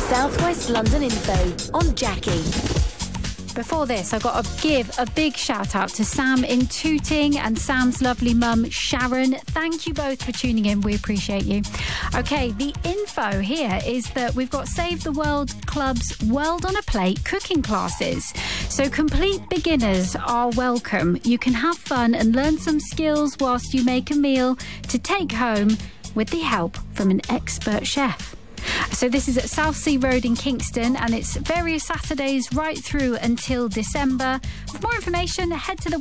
South West London info on Jackie. Before this, I've got to give a big shout out to Sam in Tooting and Sam's lovely mum, Sharon. Thank you both for tuning in. We appreciate you. OK, the info here is that we've got Save the World Club's World on a Plate cooking classes. So complete beginners are welcome. You can have fun and learn some skills whilst you make a meal to take home with the help from an expert chef. So this is at Southsea Road in Kingston, and it's various Saturdays right through until December. For more information, head to the